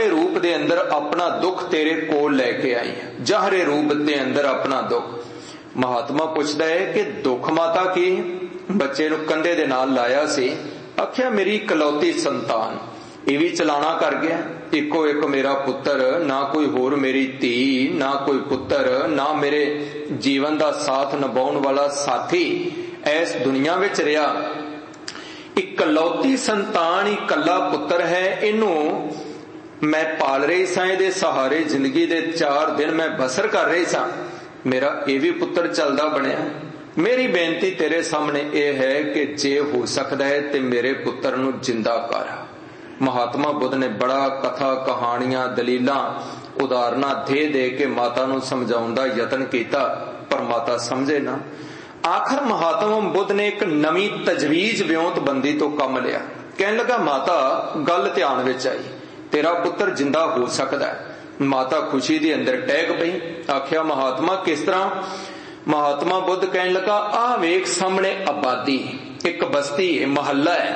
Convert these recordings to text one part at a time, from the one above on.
रूप दे अंदर अपना दुख तेरे कोल लैके आई, जहरे रूप दे अंदर अपना दुख। महात्मा पूछदा है कि दुख माता की? बच्चे नूं कंधे दे नाल लाया सी, आख्या मेरी इकलौती संतान, ये भी चलाना कर गया, इको एक मेरा पुत्र, ना कोई होर मेरी धी, ना कोई पुत्र, ना मेरे जीवन का साथ निभाउण वाला साथी इस दुनिया विच रहा। इकलौती संतान, इकला पुत्र है, इनू मैं पाल रही सा, इहदे सहारे जिंदगी दे 4 दिन मैं बसर कर रही सा, मेरा ये भी पुत्र चलदा बनिया। मेरी बेनती तेरे सामने यह है कि जे हो सकता है ते मेरे पुत्र नू जिंदा कर। महात्मा बुद्ध ने बड़ा कथा कहानियां दलीलां उदाहरणा दे दे के माता नू समझाउण दा यतन किया, पर माता समझे ना। आखिर महात्मा बुद्ध ने एक नवी तजवीज विਉਂਤਬੰਦੀ तो कम लिया। कहने लगा माता गल ध्यान विच आई, तेरा पुत्र जिंदा हो सकता है। माता खुशी दे अंदर टहक पई, आख्या महात्मा किस तरह? महात्मा बुद्ध कहने लगा आ वेख सामने आबादी, एक बस्ती है, महल्ला है,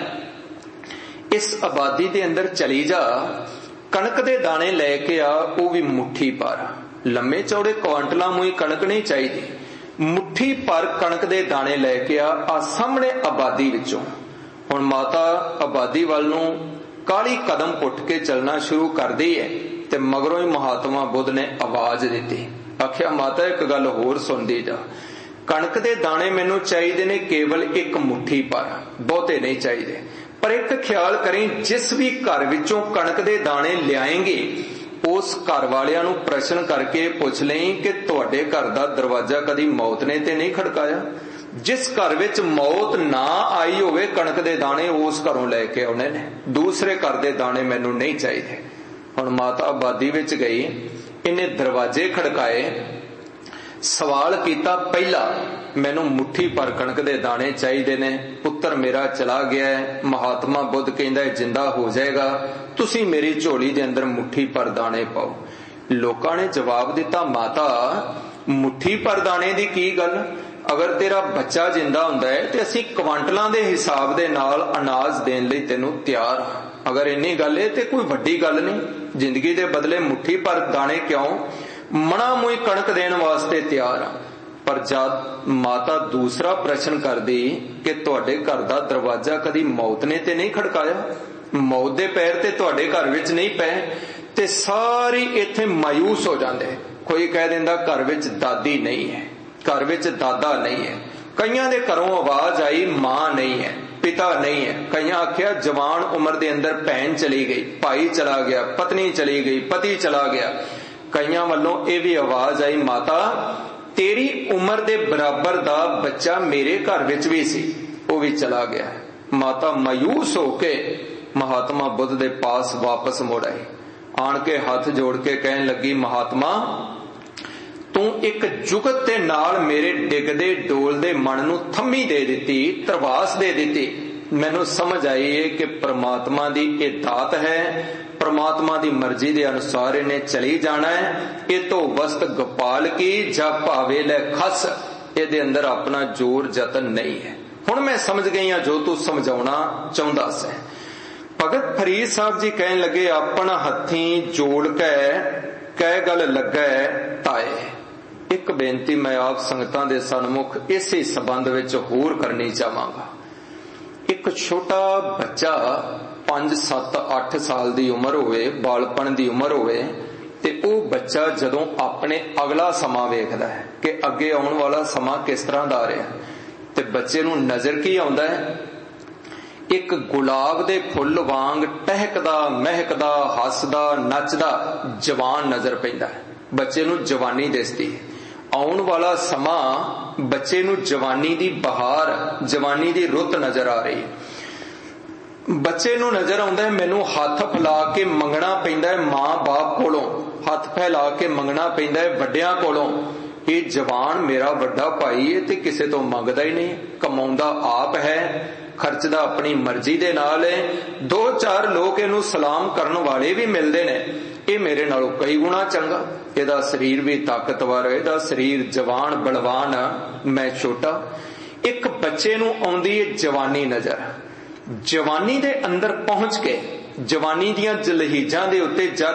इस आबादी दे अंदर चली जा, कणक दे दाने लैके आ, वो भी मुट्ठी पर, लम्मे चौड़े क्वांटलां मुई कणक नहीं चाहिए, मुट्ठी पर कणक दे दाने लैके आ सामने आबादी विचों। हुण माता आबादी वाल नूं काली कदम पुट के चलना शुरू कर दी है, ते मगरों ही महात्मा बुद्ध ने आवाज दी, आख्या माता एक गल होर सुनदी जा, कणक दे दाने मैनू चाहिए ने केवल एक मुट्ठी पर, बहुते नहीं चाहिए, पर एक ख्याल करें जिस भी घर विचों कणक दे दाने लियाएंगे उस घर वालियां नू प्रश्न करके पुछ लें कि तुहाडे घर दा दरवाजा कदी मौत ने ते नहीं खड़काया। जिस घर विच मौत ना आई होवे कणक दे दाने उस घरों लैके आउणे ने, दूसरे घर दे दाने मैनू नहीं चाहिए। हुण माता आबादी विच गई, इन्हें दरवाजे खड़काए, सवाल किया पहला मैनू मुट्ठी पर कणक दे दाने चाहिए ने, पुत्र मेरा चला गया है। महात्मा बुद्ध कहंदा है जिंदा हो जाएगा, तुसी मेरी झोली दे अंदर मुट्ठी पर दाने पाओ। लोकां ने जवाब दिता माता मुट्ठी पर दाने दी की गल, अगर तेरा बच्चा जिंदा हुंदा है ते असीं क्वांटलां दे हिसाब दे नाल अनाज देण लई तैनूं तैयार हां, अगर इन्नी गल है ते कोई वड्डी गल नहीं, जिंदगी दे बदले मुट्ठी पर दाने क्यों, मना मुई कणक देण वास्ते तैयार हां। पर जद माता दूसरा प्रश्न कर दी कि तुहाडे घर दा दरवाजा कदी मौत ने ते नहीं खड़काया, मौत दे पैर ते तुहाडे घर विच नहीं पए, ते सारी इत्थे मायूस हो जांदे। कोई कह दिंदा घर विच दादी नहीं है, घर विच दादा नहीं है, कईयां दे घरों आवाज आई मां नहीं है, पिता नहीं है, कईयां आख्या जवान उम्र दे अंदर भैन चली गई, भाई चला गया, पत्नी चली गई, पति चला गया। कईयां वालों यह भी आवाज आई माता तेरी उम्र दे बराबर दा बच्चा मेरे घर विच भी सी, वो भी चला गया। माता मायूस होके महात्मा बुद्ध दे पास वापस मुड़ आई, आन के हाथ जोड़ के कहने लगी महात्मा तू एक जुगत दे नाल मेरे डिगदे डोलदे मन नू थम्मी दे दिती, तरवास दे दिती। मैनू समझ आई है कि परमात्मा दी ये दात है, परमात्मा दी मर्जी दे अनुसार इन्हें चली जाना है, ये तो वस्त गोपाल की जा भावे ले खस, ये दे अंदर अपना जोर जतन नहीं है। हुण मैं समझ गई हां जो तू समझाउणा चाहुंदा सी। भगत फरीद साहब जी कहन लगे अपना हथी जोड़ के कह गल लगे ताए। एक बेनती मैं आप संगतां दे सन्मुख इसे संबंध विच होर करनी चाहांगा। एक छोटा बच्चा 5, 7, 8 साल दी उम्र होवे, बालपन दी उम्र होवे, ते ओ बच्चा जदों अपने अगला समा वेखदा है कि अगे आउण वाला समा किस तरह दा आ रहा, ते बच्चे नूं नजर की आउंदा है, एक गुलाब दे फुੱਲ वांग टहकदा महकदा हसदा नचदा जवान नजर पैंदा है। बच्चे नूं जवानी दिसदी है, आउण वाला समा बच्चे नूं जवानी दी बहार, जवानी दी रुत नजर आ रही है। बच्चे नूं नजर आउंदा है मैनू हथ फैला के मंगना पैंदा है मां बाप कोलों, हथ फैला के मंगना पैंदा है वड्डियां कोलों। ये जवान मेरा वड्डा भाई है ते किसे तो मंगदा ही नहीं, कमाउंदा आप है, खर्चदा अपनी मर्जी दे नाल है, 2-4 लोग इहनूं सलाम करन वाले भी मिलदे ने, ये मेरे नालों कई गुणा चंगा, इहदा शरीर भी ताकतवर, इहदा शरीर जवान बलवान, मैं छोटा। एक बच्चे नूं आउंदी है जवानी नजर, जवानी दे अंदर पहुंच के जवानी दियां जलहीजां दे उत्ते